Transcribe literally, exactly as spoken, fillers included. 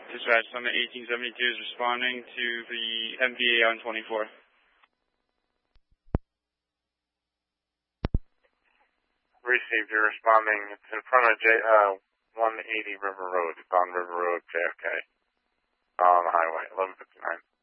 Dispatch, Summit eighteen seventy-two is responding to the M V A on twenty-four. Received, you're responding. It's in front of J, uh, one eighty River Road. It's on River Road, J F K. On the highway, eleven fifty-nine.